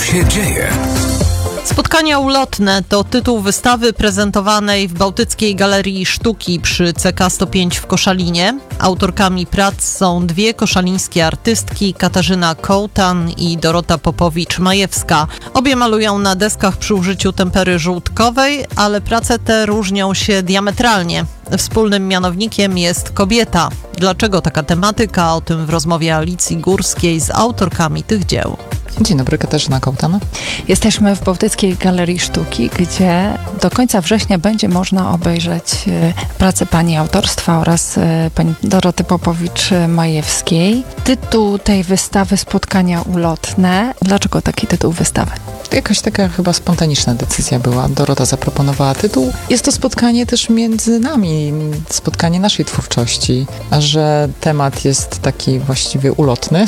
się dzieje? Spotkania ulotne to tytuł wystawy prezentowanej w Bałtyckiej Galerii Sztuki przy CK 105 w Koszalinie. Autorkami prac są dwie koszalińskie artystki, Katarzyna Kołtan i Dorota Popowicz-Majewska. Obie malują na deskach przy użyciu tempery żółtkowej, ale prace te różnią się diametralnie. Wspólnym mianownikiem jest kobieta. Dlaczego taka tematyka? O tym w rozmowie Alicji Górskiej z autorkami tych dzieł. Dzień dobry, Katarzyna Kołtan. Jesteśmy w Bałtyckiej Galerii Sztuki, gdzie do końca września będzie można obejrzeć pracę pani autorstwa oraz pani Doroty Popowicz-Majewskiej. Tytuł tej wystawy Spotkania ulotne. Dlaczego taki tytuł wystawy? Jakaś taka chyba spontaniczna decyzja była. Dorota zaproponowała tytuł. Jest to spotkanie też między nami, spotkanie naszej twórczości, a że temat jest taki właściwie ulotny,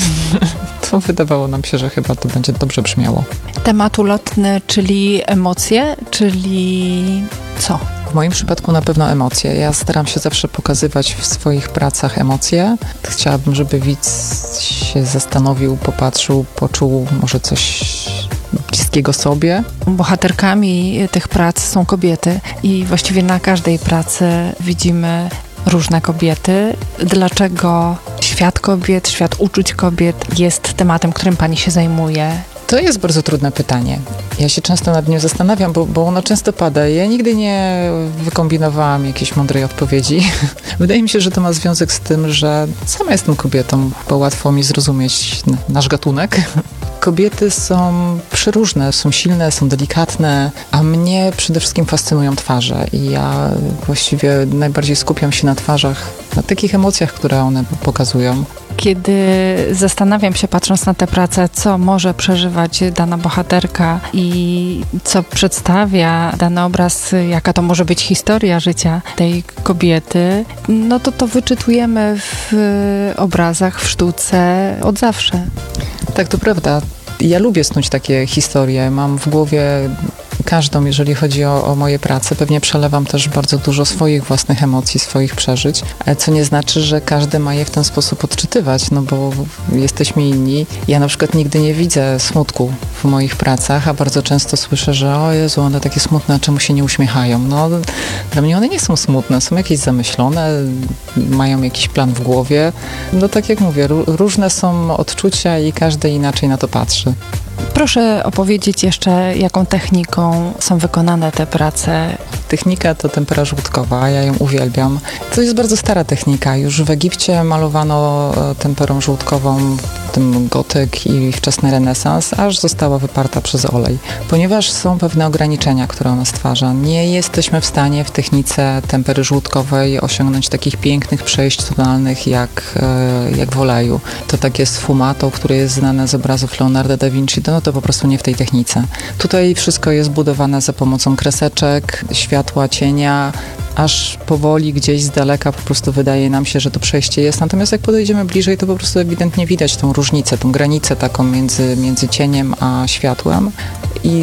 to wydawało nam się, że chyba to będzie dobrze brzmiało. Temat ulotny, czyli emocje, czyli co? W moim przypadku na pewno emocje. Ja staram się zawsze pokazywać w swoich pracach emocje. Chciałabym, żeby widz się zastanowił, popatrzył, poczuł może coś bliskiego sobie. Bohaterkami tych prac są kobiety i właściwie na każdej pracy widzimy różne kobiety. Dlaczego świat kobiet, świat uczuć kobiet jest tematem, którym pani się zajmuje? To jest bardzo trudne pytanie. Ja się często nad nim zastanawiam, bo ono często pada. Ja nigdy nie wykombinowałam jakiejś mądrej odpowiedzi. Wydaje mi się, że to ma związek z tym, że sama jestem kobietą, bo łatwo mi zrozumieć nasz gatunek. Kobiety są przeróżne, są silne, są delikatne, a mnie przede wszystkim fascynują twarze i ja właściwie najbardziej skupiam się na twarzach, na takich emocjach, które one pokazują. Kiedy zastanawiam się, patrząc na tę pracę, co może przeżywać dana bohaterka i co przedstawia dany obraz, jaka to może być historia życia tej kobiety, no to wyczytujemy w obrazach, w sztuce od zawsze. Tak, to prawda. Ja lubię snuć takie historie. Mam w głowie każdą, jeżeli chodzi o moje prace. Pewnie przelewam też bardzo dużo swoich własnych emocji, swoich przeżyć, co nie znaczy, że każdy ma je w ten sposób odczytywać, no bo jesteśmy inni. Ja na przykład nigdy nie widzę smutku w moich pracach, a bardzo często słyszę, że o Jezu, one takie smutne, a czemu się nie uśmiechają? No, dla mnie one nie są smutne, są jakieś zamyślone, mają jakiś plan w głowie. No tak jak mówię, różne są odczucia i każdy inaczej na to patrzy. Proszę opowiedzieć jeszcze, jaką techniką są wykonane te prace. Technika to tempera żółtkowa, ja ją uwielbiam. To jest bardzo stara technika. Już w Egipcie malowano temperą żółtkową, tym gotyk i wczesny renesans, aż została wyparta przez olej. Ponieważ są pewne ograniczenia, które ona stwarza, nie jesteśmy w stanie w technice tempery żółtkowej osiągnąć takich pięknych przejść tonalnych jak w oleju. To takie sfumato, które jest znane z obrazów Leonarda da Vinci, no to po prostu nie w tej technice. Tutaj wszystko jest budowane za pomocą kreseczek, światła, cienia, aż powoli gdzieś z daleka po prostu wydaje nam się, że to przejście jest. Natomiast jak podejdziemy bliżej, to po prostu ewidentnie widać tą różnicę, tą granicę taką między cieniem a światłem. I